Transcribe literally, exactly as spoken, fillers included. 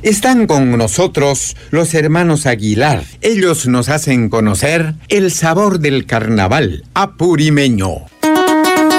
Están con nosotros los hermanos Aguilar. Ellos nos hacen conocer el sabor del carnaval apurimeño.